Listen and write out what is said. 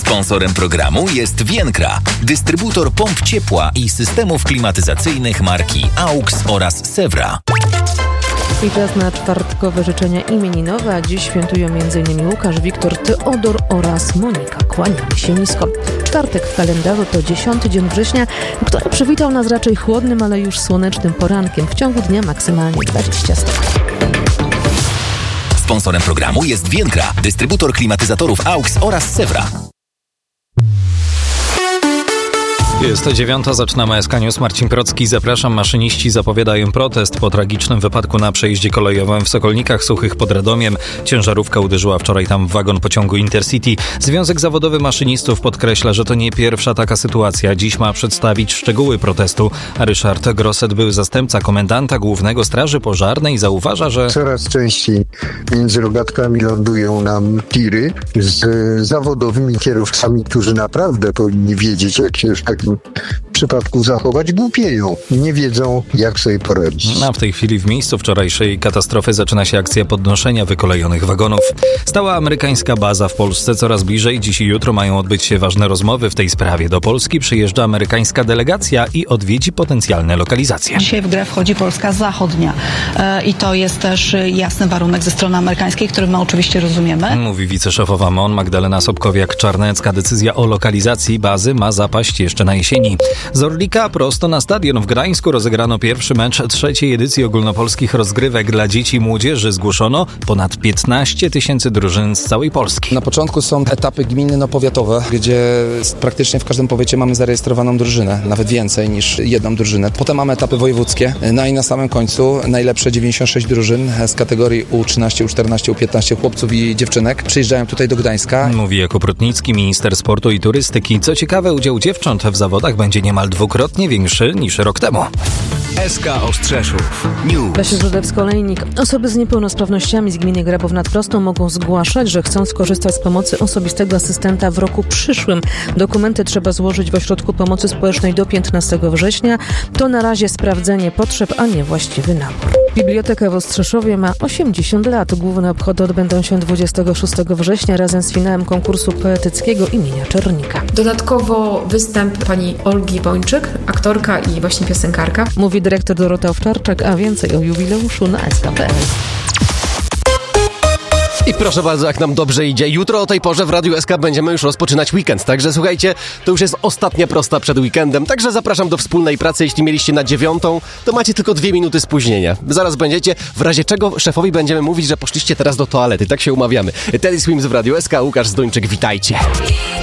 Sponsorem programu jest Vienkra, dystrybutor pomp ciepła i systemów klimatyzacyjnych marki AUX oraz Sewra. I czas na czwartkowe życzenia imieninowe, a dziś świętują m.in. Łukasz, Wiktor, Teodor oraz Monika. Kłaniamy się nisko. Czwartek w kalendarzu to 10 dzień września, który przywitał nas raczej chłodnym, ale już słonecznym porankiem. W ciągu dnia maksymalnie 20 stopni. Sponsorem programu jest Vienkra, dystrybutor klimatyzatorów AUX oraz Sewra. Jest 9:00, zaczynamy SK News. Marcin Procki, zapraszam. Maszyniści zapowiadają protest po tragicznym wypadku na przejeździe kolejowym w Sokolnikach Suchych pod Radomiem. Ciężarówka uderzyła wczoraj tam w wagon pociągu Intercity. Związek Zawodowy Maszynistów podkreśla, że to nie pierwsza taka sytuacja. Dziś ma przedstawić szczegóły protestu. A Ryszard Grosset, był zastępca komendanta Głównego Straży Pożarnej, zauważa, że coraz częściej między rogatkami lądują nam tiry z zawodowymi kierowcami, którzy naprawdę powinni wiedzieć, jak się w takim przypadku zachować, głupieją. Nie wiedzą, jak sobie poradzić. A w tej chwili w miejscu wczorajszej katastrofy zaczyna się akcja podnoszenia wykolejonych wagonów. Stała amerykańska baza w Polsce coraz bliżej. Dziś i jutro mają odbyć się ważne rozmowy w tej sprawie. Do Polski przyjeżdża amerykańska delegacja i odwiedzi potencjalne lokalizacje. Dzisiaj w grę wchodzi Polska Zachodnia i to jest też jasny warunek ze strony amerykańskiej, który my oczywiście rozumiemy. Mówi wiceszefowa MON Magdalena Sobkowiak-Czarnecka. Decyzja o lokalizacji bazy ma zapaść jeszcze na jesieni. Z Orlika prosto na stadion w Gdańsku rozegrano pierwszy mecz trzeciej edycji ogólnopolskich rozgrywek dla dzieci i młodzieży. Zgłoszono ponad 15 000 drużyn z całej Polski. Na początku są etapy gminno-powiatowe, gdzie praktycznie w każdym powiecie mamy zarejestrowaną drużynę, nawet więcej niż jedną drużynę. Potem mamy etapy wojewódzkie, no i na samym końcu najlepsze 96 drużyn z kategorii U13, U14, U15 chłopców i dziewczynek przyjeżdżają tutaj do Gdańska. Mówi Jakub Rutnicki, minister sportu i turystyki. Co ciekawe, udział dziewcząt w zawodach będzie niemal dwukrotnie większy niż rok temu. SK Ostrzeszów News. Lesie Żydewsko-Olejnik. Osoby z niepełnosprawnościami z gminy Grabów nad Prostą mogą zgłaszać, że chcą skorzystać z pomocy osobistego asystenta w roku przyszłym. Dokumenty trzeba złożyć w Ośrodku Pomocy Społecznej do 15 września. To na razie sprawdzenie potrzeb, a nie właściwy nabór. Biblioteka w Ostrzeszowie ma 80 lat. Główne obchody odbędą się 26 września razem z finałem konkursu poetyckiego imienia Czernika. Dodatkowo występ pani Olgi Bończyk, aktorka i właśnie piosenkarka. Mówi dyrektor Dorota Owczarczak, a więcej o jubileuszu na SK.pl. I proszę bardzo, jak nam dobrze idzie. Jutro o tej porze w Radiu SK będziemy już rozpoczynać weekend. Także słuchajcie, to już jest ostatnia prosta przed weekendem. Także zapraszam do wspólnej pracy. Jeśli mieliście na 9:00, to macie tylko 2 minuty spóźnienia. Zaraz będziecie, w razie czego szefowi będziemy mówić, że poszliście teraz do toalety. Tak się umawiamy. Teddy Swims w Radiu SK, Łukasz Zduńczyk, witajcie.